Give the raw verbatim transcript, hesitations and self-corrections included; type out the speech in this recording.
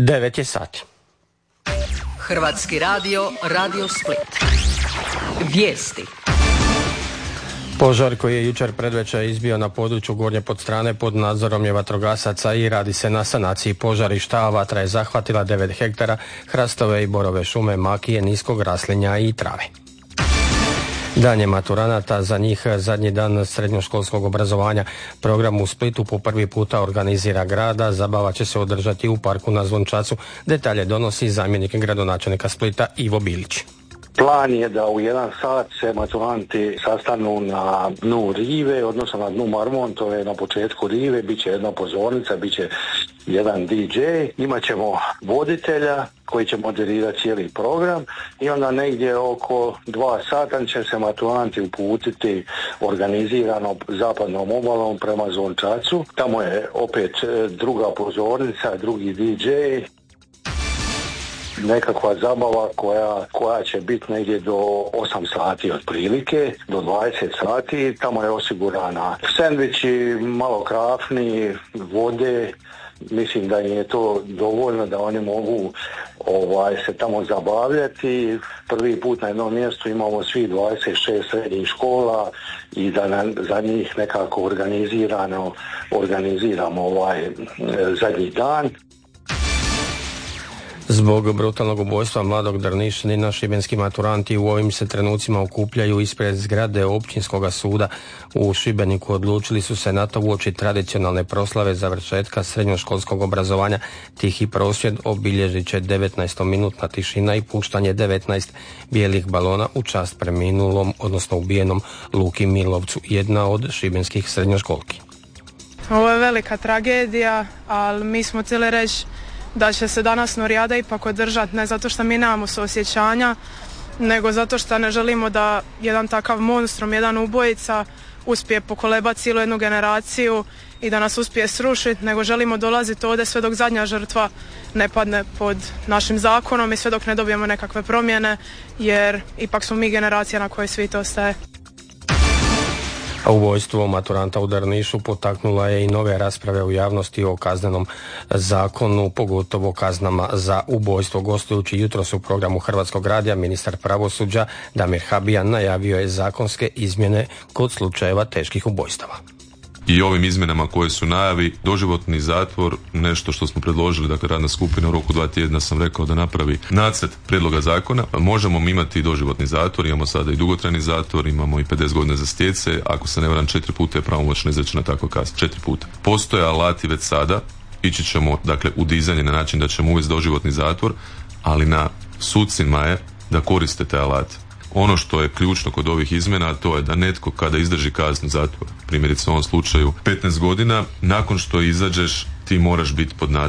devet je sati. Hrvatski radio, Radio Split. Vijesti. Požar koji je jučer predvečer izbio na području Gornje Podstrane pod nadzorom je vatrogasaca i radi se na sanaciji požarišta, a vatra je zahvatila devet hektara hrastove i borove šume, makije, niskog raslinja i trave. Dan je maturanata, za njih zadnji dan srednjoškolskog obrazovanja. Program u Splitu po prvi puta organizira grada, zabava će se održati u parku na Zvončacu. Detalje donosi zamjenik gradonačelnika Splita Ivo Bilić. Plan je da u jedan sat se maturanti sastanu na dnu rive, odnosno na dnu Marmon, to je na početku rive, bit će jedna pozornica, bit će jedan D J, imat ćemo voditelja koji će moderirati cijeli program i onda negdje oko dva sata će se maturanti uputiti organizirano zapadnom obalom prema Zvončacu. Tamo je opet druga pozornica, drugi D J, nekakva zabava koja, koja će biti negdje do osam sati otprilike, do dvadeset sati. Tamo je osigurana sendviči, malo krafni, vode. Mislim da im je to dovoljno da oni mogu ovaj, se tamo zabavljati. Prvi put na jednom mjestu imamo svi dvadeset šest srednjih škola i da na, za njih nekako organizirano organiziramo ovaj zadnji dan. Zbog brutalnog ubojstva mladog Drnišanina, šibenski maturanti u ovim se trenucima okupljaju ispred zgrade Općinskoga suda u Šibeniku. Odlučili su se na to uoči tradicionalne proslave završetka srednjoškolskog obrazovanja. Tihi prosvjed obilježit će devetnaestominutna tišina i puštanje devetnaest bijelih balona u čast preminulom, odnosno ubijenom Luki Milovcu, jedna od šibenskih srednjoškolki. Ovo je velika tragedija, ali mi smo htjeli reći da će se danas Norijada ipak održati, ne zato što mi nemamo suosjećanja, nego zato što ne želimo da jedan takav monstrum, jedan ubojica uspije pokolebati cijelu jednu generaciju i da nas uspije srušiti, nego želimo dolaziti ovdje sve dok zadnja žrtva ne padne pod našim zakonom i sve dok ne dobijemo nekakve promjene, jer ipak smo mi generacija na kojoj svijet ostaje. A ubojstvo maturanta u Drnišu potaknula je i nove rasprave u javnosti o kaznenom zakonu, pogotovo kaznama za ubojstvo. Gostujući jutros u programu Hrvatskog radija, ministar pravosuđa Damir Habijan najavio je zakonske izmjene kod slučajeva teških ubojstava. I ovim izmjenama koje su najavi, doživotni zatvor, nešto što smo predložili, dakle radna skupina u roku dva tjedna sam rekao da napravi nacrt prijedloga zakona. Možemo mi imati i doživotni zatvor, imamo sada i dugotrajni zatvor, imamo i pedeset godina za stjece, ako se ne varam četiri puta je pravomoćno izrečena takva kazna, četiri puta. Postoje alati već sada, ići ćemo dakle u dizanje na način da ćemo uvesti doživotni zatvor, ali na sucima je da koriste te alate. Ono što je ključno kod ovih izmjena, to je da netko kada izdrži kaznu zatvora, primjerice u ovom slučaju petnaest godina, nakon što izađeš ti moraš biti pod nadzorom